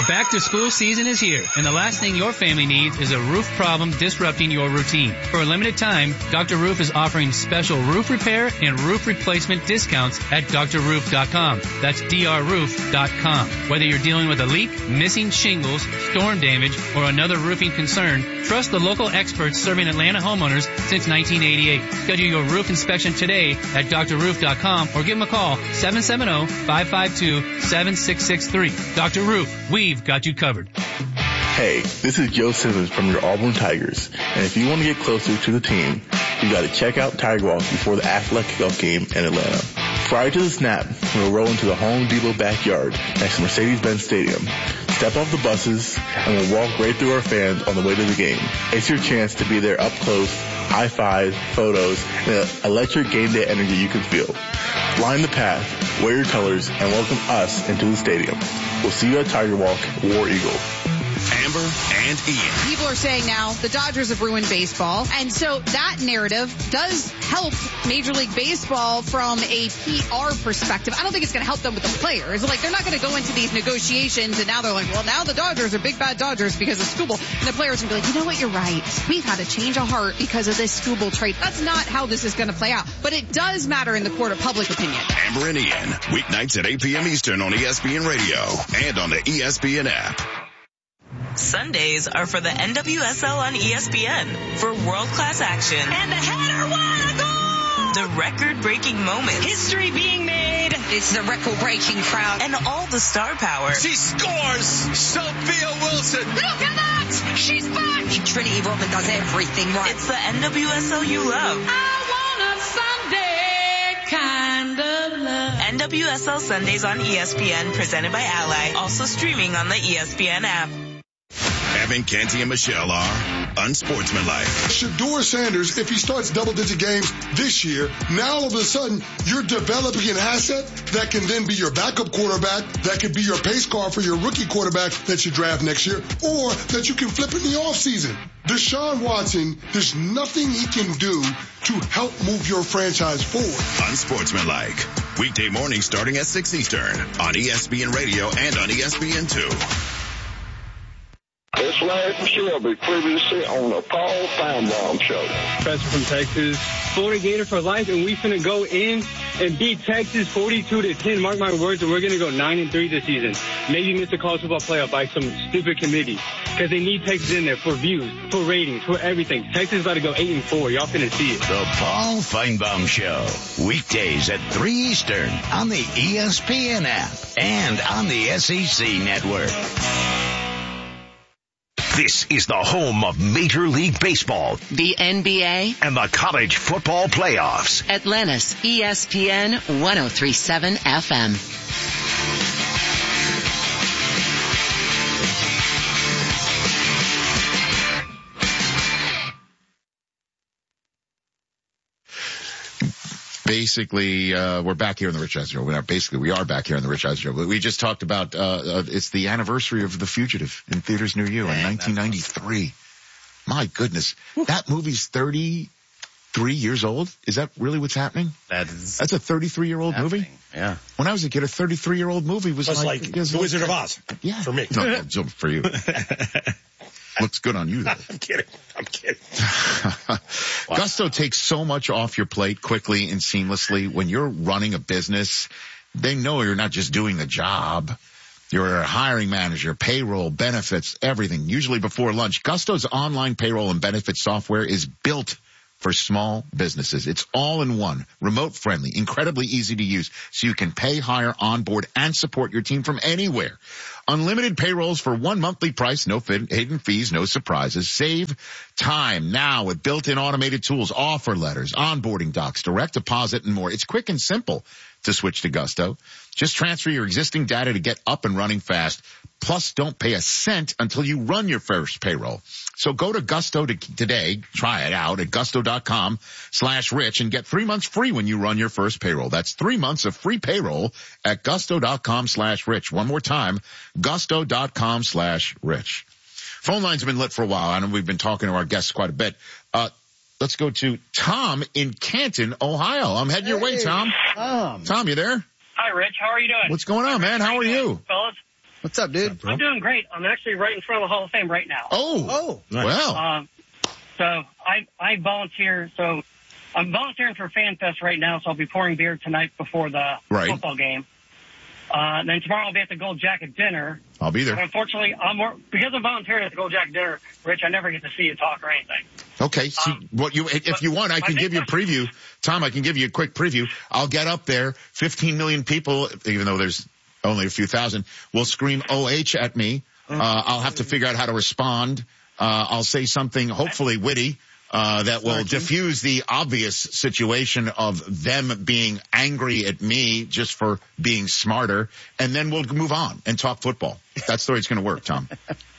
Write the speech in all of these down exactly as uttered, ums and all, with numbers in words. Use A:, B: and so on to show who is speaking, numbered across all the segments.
A: Back-to-school season is here, and the last thing your family needs is a roof problem disrupting your routine. For a limited time, Doctor Roof is offering special roof repair and roof replacement discounts at D R roof dot com. That's D R roof dot com. Whether you're dealing with a leak, missing shingles, storm damage, or another roofing concern, trust the local experts serving Atlanta homeowners since nineteen eighty-eight. Schedule your roof inspection today at D R roof dot com or give them a call, seven seven zero, five five two, seven six six three. Doctor Roof, we've got you covered.
B: Hey, this is Joe Simmons from your Auburn Tigers, and if you want to get closer to the team, you got to check out Tiger Walk before the Aflac kickoff game in Atlanta. Prior to the snap, we'll roll into the Home Depot backyard next to Mercedes-Benz Stadium. Step off the buses, and we'll walk right through our fans on the way to the game. It's your chance to be there up close, high fives, photos, and an electric game day energy you can feel. Line the path, wear your colors, and welcome us into the stadium. We'll see you at Tiger Walk, War Eagle.
C: Amber and Ian.
D: People are saying now the Dodgers have ruined baseball, and so that narrative does help Major League Baseball from a P R perspective. I don't think it's going to help them with the players. Like, they're not going to go into these negotiations and now they're like, well, now the Dodgers are big bad Dodgers because of Skubal. And the players will be like, you know what, you're right. We've had a change of heart because of this Skubal trade. That's not how this is going to play out, but it does matter in the court of public opinion.
C: Amber and Ian, weeknights at eight p.m. Eastern on E S P N Radio and on the E S P N app.
E: Sundays are for the N W S L on E S P N for world-class action. And the header, what a goal! The record-breaking moments. History being made.
F: It's the record-breaking crowd.
E: And all the star power.
G: She scores! Sophia Wilson!
F: Look at that! She's back! Trinity Rodman does everything right.
E: It's the N W S L you love.
F: I want a Sunday kind of love.
E: N W S L Sundays on E S P N, presented by Ally. Also streaming on the E S P N app.
C: Evan, Canty, and Michelle are unsportsmanlike.
H: Shedeur Sanders, if he starts double-digit games this year, now all of a sudden you're developing an asset that can then be your backup quarterback, that could be your pace car for your rookie quarterback that you draft next year, or that you can flip in the offseason. Deshaun Watson, there's nothing he can do to help move your franchise forward.
C: Unsportsmanlike. Weekday morning starting at six Eastern on E S P N Radio and on E S P N two.
I: It's Larry from Shelby, previously on the Paul Feinbaum Show.
J: Professor from Texas, Florida Gator for life, and we finna go in and beat Texas forty-two to ten. Mark my words, and we're gonna go nine and three this season. Maybe miss the college football playoff by some stupid committee, because they need Texas in there for views, for ratings, for everything. Texas is about to go eight and four. Y'all finna see it.
K: The Paul Feinbaum Show, weekdays at three Eastern on the E S P N app and on the S E C network.
L: This is the home of Major League Baseball,
M: the N B A,
L: and the college football playoffs.
M: Atlanta's E S P N one oh three point seven F M.
N: Basically, uh, we're back here in the Rich Eisen Show. We're not basically, we are back here in the Rich Eisen Show. But we just talked about, uh, uh, it's the anniversary of The Fugitive in theaters near you Man, in nineteen ninety-three. Awesome. My goodness. That movie's thirty-three years old. Is that really what's happening?
O: That is.
N: That's a thirty-three year old
O: happening.
N: movie?
O: Yeah.
N: When I was a kid, a thirty-three year old movie was, was like,
P: like
N: was
P: The
N: like,
P: Wizard of Oz.
N: Yeah.
P: For me.
N: No, no, for you. Looks good on you, though.
P: I'm kidding. I'm kidding.
N: Wow. Gusto takes so much off your plate quickly and seamlessly. When you're running a business, they know you're not just doing a job. You're a hiring manager, payroll, benefits, everything. Usually before lunch. Gusto's online payroll and benefits software is built for small businesses. It's all in one, remote friendly, incredibly easy to use, so you can pay, hire, onboard, and support your team from anywhere. Unlimited payrolls for one monthly price, no hidden fees, no surprises. Save time now with built-in automated tools, offer letters, onboarding docs, direct deposit, and more. It's quick and simple to switch to Gusto. Just transfer your existing data to get up and running fast. Plus, don't pay a cent until you run your first payroll. So go to Gusto to, today, try it out at gusto.com slash rich and get three months free when you run your first payroll. That's three months of free payroll at gusto.com slash rich. One more time, gusto.com slash rich. Phone lines have been lit for a while. I know we've been talking to our guests quite a bit. Uh, let's go to Tom in Canton, Ohio. I'm heading hey, your way, Tom.
Q: Tom.
N: Tom, you there?
Q: Hi, Rich. How are you doing?
N: What's going on, man? How are you?
Q: Fellas?
O: What's up, dude?
P: I'm doing great. I'm actually right in front of the Hall of Fame right now.
N: Oh,
O: oh,
N: nice. Well.
P: Um, so I I volunteer. So I'm volunteering for FanFest right now. So I'll be pouring beer tonight before the
N: right.
P: football game. Uh, and then tomorrow I'll be at the Gold Jacket dinner.
N: I'll be there.
P: And unfortunately, I'm more, because I'm volunteering at the Gold Jacket dinner, Rich, I never get to see you talk or anything.
N: Okay. See, um, what you, if you want, I can give you a preview. Tom, I can give you a quick preview. I'll get up there. fifteen million people, even though there's only a few thousand, will scream O H at me. Uh, I'll have to figure out how to respond. Uh, I'll say something hopefully witty. Uh, that will diffuse the obvious situation of them being angry at me just for being smarter, and then we'll move on and talk football. That's the way it's going to work, Tom.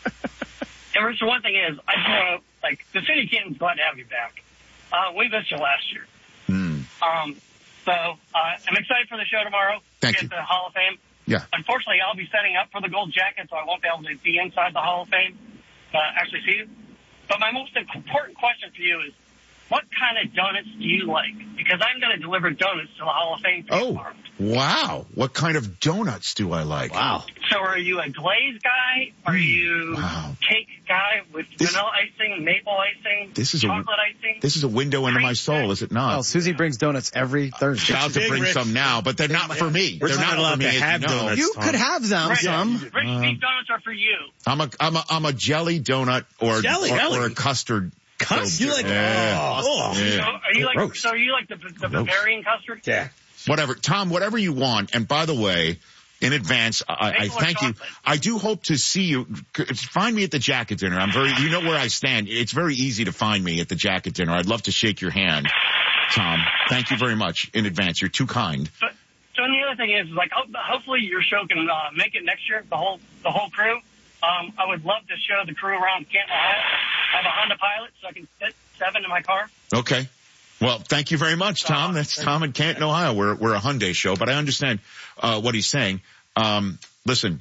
P: And Rich, the one thing is, I just want to, like, the city of Canton's glad to have you back. Uh, we missed you last year.
N: Mm.
P: Um, so, uh, I'm excited for the show tomorrow.
N: Thank
P: you. At the Hall of Fame.
N: Yeah.
P: Unfortunately, I'll be setting up for the Gold Jacket, so I won't be able to be inside the Hall of Fame, uh, actually see you. But my most important question for you is, what kind of donuts do you like? Because I'm going to deliver donuts to the Hall of Fame tomorrow.
N: Oh, wow. What kind of donuts do I like?
O: Wow.
P: So are you a glazed guy? Are you
N: wow.
P: cake guy with this, vanilla icing, maple icing,
N: this is
P: chocolate
N: a,
P: icing?
N: This is a window into my soul, is it not?
O: Well, Susie brings donuts every Thursday.
N: About to bring Rich. some now, but they're not for me.
Q: We're
N: they're
Q: not,
N: not
Q: allowed
N: for me.
Q: to have
N: no.
Q: donuts.
O: You
Q: Tom.
O: could have them,
P: Rich,
O: some.
P: Rich, uh, these donuts are for you.
N: I'm a, I'm a, I'm a jelly donut or,
Q: jelly,
N: or,
Q: jelly.
N: or a custard.
Q: Custard? You like,
N: yeah.
Q: oh,
P: yeah. So are you like,
Q: Gross.
P: so are you like the, the Bavarian custard?
Q: Yeah.
N: Whatever. Tom, whatever you want. And by the way, in advance, I, I thank you. I do hope to see you. Find me at the Jacket Dinner. I'm very, you know where I stand. It's very easy to find me at the Jacket Dinner. I'd love to shake your hand, Tom. Thank you very much in advance. You're too kind.
P: So, so and the other thing is, like, hopefully your show can uh, make it next year. The whole, the whole crew. Um, I would love to show the crew around Canton, Ohio. I have a Honda Pilot, so I can fit seven in my car.
N: Okay. Well, thank you very much, Tom. That's Tom in Canton, Ohio. We're, we're a Hyundai show, but I understand, uh, what he's saying. Um, listen,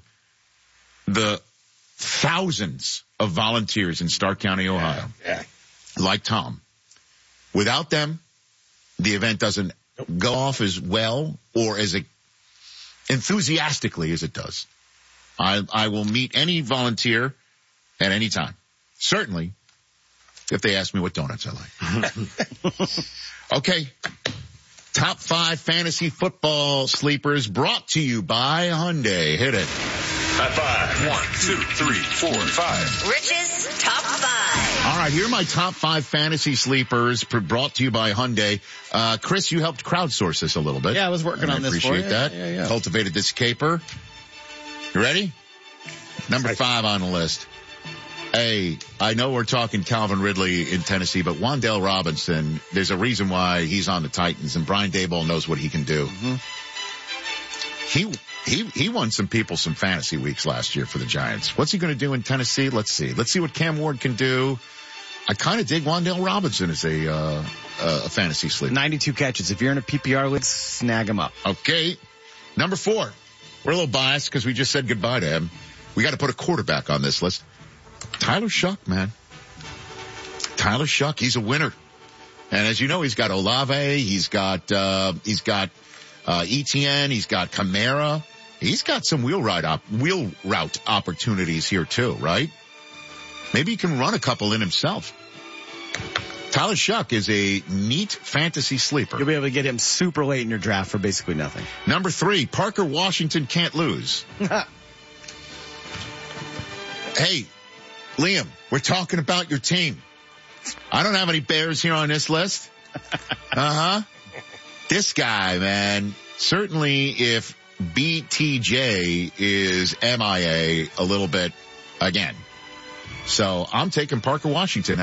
N: the thousands of volunteers in Stark County, Ohio,
Q: yeah, yeah.
N: like Tom, without them, the event doesn't go off as well or as enthusiastically as it does. I, I will meet any volunteer at any time. Certainly, if they ask me what donuts I like. Okay. Top five fantasy football sleepers brought to you by Hyundai. Hit it.
L: High five. One, two, three, four, five.
F: Rich's top five.
N: All right, here are my top five fantasy sleepers brought to you by Hyundai. Uh, Chris, you helped crowdsource this a little bit.
O: Yeah, I was working on
N: I
O: this for you.
N: appreciate that.
O: Yeah, yeah, yeah.
N: Cultivated this caper. You ready? Number five on the list. Hey, I know we're talking Calvin Ridley in Tennessee, but Wan'Dale Robinson, there's a reason why he's on the Titans, and Brian Daboll knows what he can do.
O: Mm-hmm.
N: He he he won some people some fantasy weeks last year for the Giants. What's he going to do in Tennessee? Let's see. Let's see what Cam Ward can do. I kind of dig Wan'Dale Robinson as a uh, a fantasy sleeper.
O: ninety-two catches. If you're in a P P R league, snag him up.
N: Okay. Number four. We're a little biased because we just said goodbye to him. We got to put a quarterback on this list. Tyler Shuck, man. Tyler Shuck, he's a winner. And as you know, he's got Olave, he's got, uh, he's got, uh, E T N, he's got Kamara. He's got some wheel ride op, wheel route opportunities here too, right? Maybe he can run a couple in himself. Tyler Shuck is a neat fantasy sleeper.
O: You'll be able to get him super late in your draft for basically nothing.
N: Number three, Parker Washington can't lose. Hey, Liam, we're talking about your team. I don't have any Bears here on this list. Uh-huh. This guy, man, certainly if B T J is M I A a little bit again. So I'm taking Parker Washington